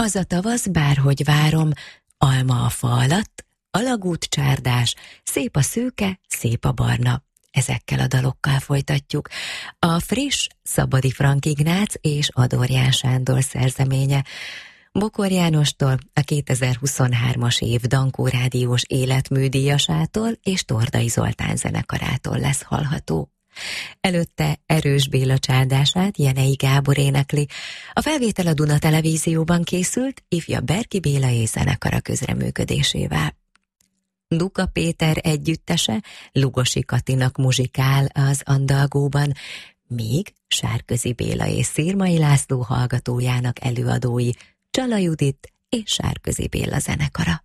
Az a tavasz, bárhogy várom, alma a fa alatt, alagút csárdás, szép a szőke, szép a barna. Ezekkel a dalokkal folytatjuk. A friss Szabadi Frank Ignác és Adorján Sándor szerzeménye. Bokor Jánostól, a 2023-as év Dankó Rádiós életműdíjasától és Tordai Zoltán zenekarától lesz hallható. Előtte Erős Béla csárdását Jenei Gábor énekli. A felvétel a Duna Televízióban készült, ifja Berki Béla és zenekara közreműködésével. Duka Péter együttese Lugosi Katinak muzsikál az Andalgóban, míg Sárközi Béla és Szirmai László hallgatójának előadói Csala Judit és Sárközi Béla zenekara.